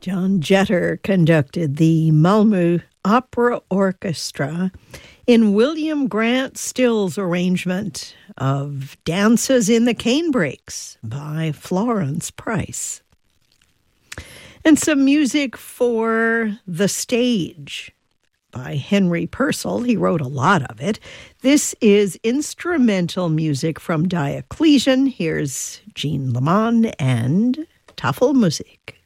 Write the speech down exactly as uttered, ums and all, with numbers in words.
John Jetter conducted the Malmö Opera Orchestra in William Grant Still's arrangement of Dances in the Canebrakes by Florence Price. And some music for the stage by Henry Purcell. He wrote a lot of it. This is instrumental music from Diocletian. Here's Jean Lamont and Tafelmusik.